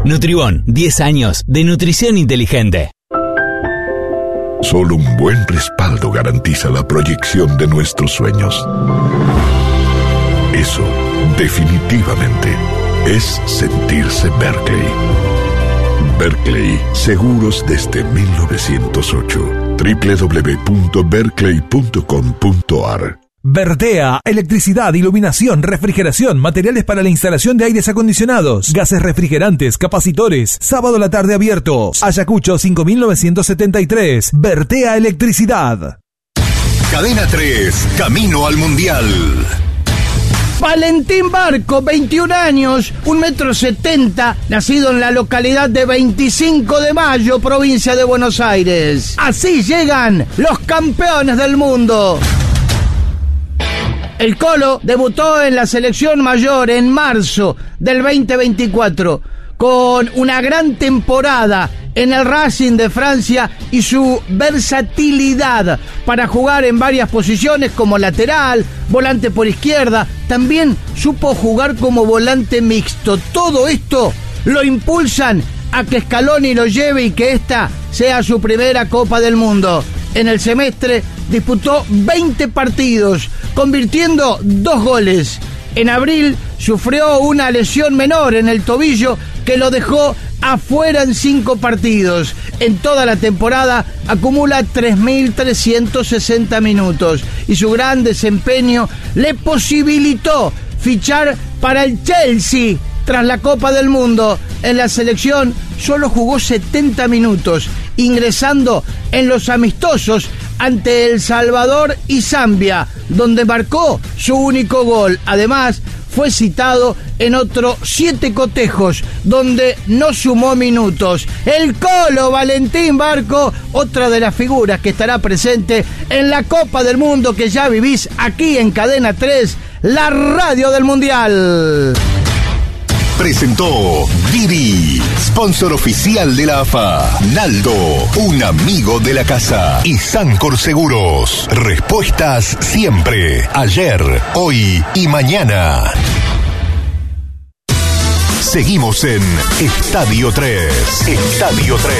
Nutribón, 10 años de nutrición inteligente. Solo un buen respaldo garantiza la proyección de nuestros sueños. Eso, definitivamente, es sentirse Berkeley. Berkeley, seguros desde 1908. www.berkeley.com.ar. Vertea, electricidad, iluminación, refrigeración, materiales para la instalación de aires acondicionados, gases refrigerantes, capacitores. Sábado a la tarde abiertos. Ayacucho 5973. Vertea Electricidad. Cadena 3, camino al Mundial. Valentín Barco, 21 años, 1,70 m, nacido en la localidad de 25 de Mayo, provincia de Buenos Aires. Así llegan los campeones del mundo. El Colo debutó en la selección mayor en marzo del 2024 con una gran temporada en el Racing de Francia y su versatilidad para jugar en varias posiciones como lateral, volante por izquierda. También supo jugar como volante mixto. Todo esto lo impulsan a que Scaloni lo lleve y que esta sea su primera Copa del Mundo. En el semestre disputó 20 partidos, convirtiendo 2 goles. En abril sufrió una lesión menor en el tobillo que lo dejó afuera en 5 partidos. En toda la temporada acumula 3.360 minutos y su gran desempeño le posibilitó fichar para el Chelsea. Tras la Copa del Mundo, en la selección solo jugó 70 minutos, ingresando en los amistosos ante El Salvador y Zambia, donde marcó su único gol. Además, fue citado en otros 7 cotejos, donde no sumó minutos. El Colo Valentín Barco, otra de las figuras que estará presente en la Copa del Mundo que ya vivís aquí en Cadena 3, la radio del Mundial. Presentó Didi, sponsor oficial de la AFA. Naldo, un amigo de la casa. Y Sancor Seguros, respuestas siempre, ayer, hoy y mañana. Seguimos en Estadio 3. Estadio 3.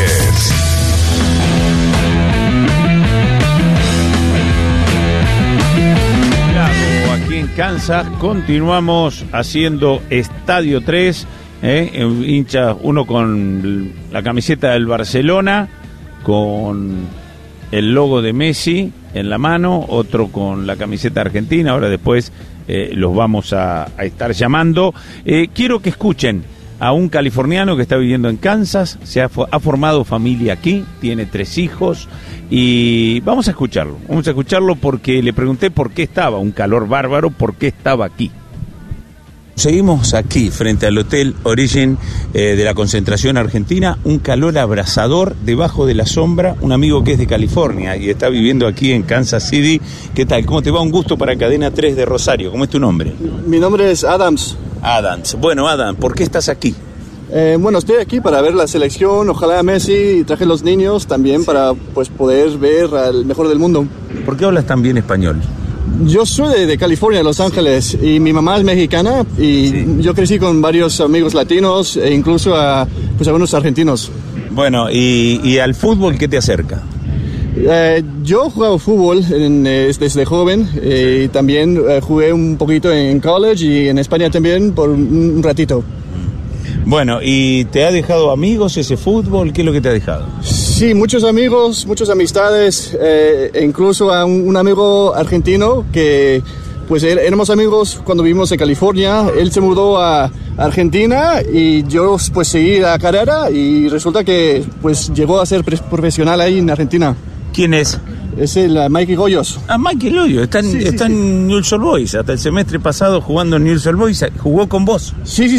Aquí en Kansas continuamos haciendo Estadio 3, hincha uno con la camiseta del Barcelona, con el logo de Messi en la mano, otro con la camiseta argentina. Ahora después los vamos a estar llamando. Quiero que escuchen a un californiano que está viviendo en Kansas, ha formado familia aquí, tiene 3 hijos y vamos a escucharlo porque le pregunté por qué estaba, un calor bárbaro, por qué estaba aquí. Seguimos aquí frente al Hotel Origin de la concentración argentina, un calor abrasador debajo de la sombra, un amigo que es de California y está viviendo aquí en Kansas City. ¿Qué tal? ¿Cómo te va? Un gusto para Cadena 3 de Rosario. ¿Cómo es tu nombre? Mi nombre es Adams. Adams. Bueno, Adam, ¿por qué estás aquí? Bueno, estoy aquí para ver la selección, ojalá a Messi, y traje los niños también para pues poder ver al mejor del mundo. ¿Por qué hablas tan bien español? Yo soy de California, de Los Ángeles, y mi mamá es mexicana y sí. Yo crecí con varios amigos latinos e incluso pues algunos argentinos. Bueno, ¿y al fútbol qué te acerca? Yo jugaba fútbol desde joven y también jugué un poquito en college y en España también por un ratito. Bueno, ¿y te ha dejado amigos ese fútbol? ¿Qué es lo que te ha dejado? Sí, muchos amigos, muchas amistades, e incluso a un amigo argentino que pues éramos amigos cuando vivimos en California. Él se mudó a Argentina y yo pues seguí la carrera y resulta que pues llegó a ser profesional ahí en Argentina. ¿Quién es? Es el Mikey Goyos. Ah, Mikey Goyos, está en Newell's Old Boys, hasta el semestre pasado jugando en Newell's Old Boys, jugó con vos. Sí,